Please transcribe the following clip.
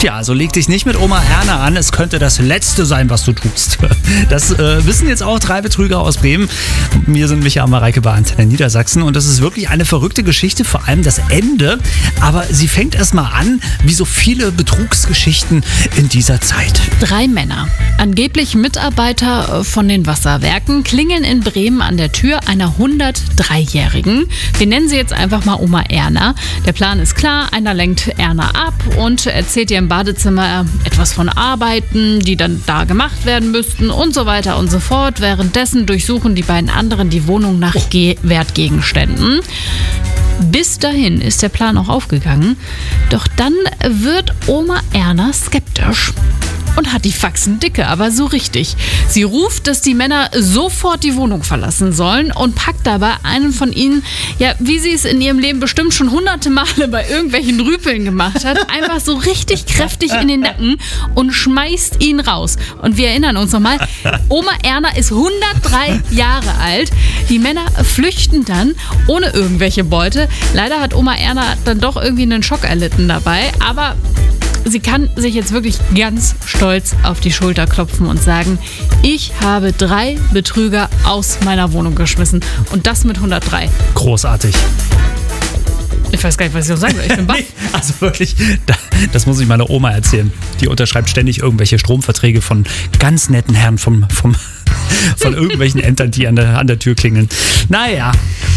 Tja, also leg dich nicht mit Oma Erna an, es könnte das Letzte sein, was du tust. Das wissen jetzt auch 3 Betrüger aus Bremen. Wir sind Micha und Mareike bei Antenne Niedersachsen und das ist wirklich eine verrückte Geschichte, vor allem das Ende. Aber sie fängt erstmal an, wie so viele Betrugsgeschichten in dieser Zeit. 3 Männer, angeblich Mitarbeiter von den Wasserwerken, klingeln in Bremen an der Tür einer 103-Jährigen. Wir nennen sie jetzt einfach mal Oma Erna. Der Plan ist klar, einer lenkt Erna ab und erzählt ihr im Badezimmer etwas von Arbeiten, die dann da gemacht werden müssten und so weiter und so fort. Währenddessen durchsuchen die beiden anderen die Wohnung nach Wertgegenständen. Bis dahin ist der Plan auch aufgegangen. Doch dann wird Oma Erna skeptisch. Und hat die Faxen dicke, aber so richtig. Sie ruft, dass die Männer sofort die Wohnung verlassen sollen und packt dabei einen von ihnen, ja, wie sie es in ihrem Leben bestimmt schon hunderte Male bei irgendwelchen Rüpeln gemacht hat, einfach so richtig kräftig in den Nacken und schmeißt ihn raus. Und wir erinnern uns nochmal, Oma Erna ist 103 Jahre alt. Die Männer flüchten dann ohne irgendwelche Beute. Leider hat Oma Erna dann doch irgendwie einen Schock erlitten dabei, aber sie kann sich jetzt wirklich ganz stolz auf die Schulter klopfen und sagen, ich habe 3 Betrüger aus meiner Wohnung geschmissen. Und das mit 103. Großartig. Ich weiß gar nicht, was ich noch sagen soll. Ich bin baff. Nee, also wirklich, das muss ich meiner Oma erzählen. Die unterschreibt ständig irgendwelche Stromverträge von ganz netten Herren von irgendwelchen Ämtern, die an der Tür klingeln. Naja.